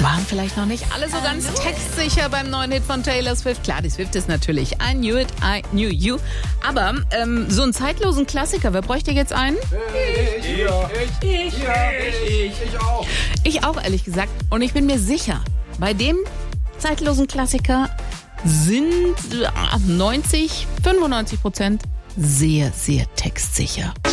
Waren vielleicht noch nicht alle so ganz textsicher beim neuen Hit von Taylor Swift. Klar, die Swift ist natürlich I Knew It, I Knew You. Aber so einen zeitlosen Klassiker, wer bräuchte jetzt einen? Ich auch. Ich auch, ehrlich gesagt. Und ich bin mir sicher, bei dem zeitlosen Klassiker sind 95% sehr, sehr textsicher.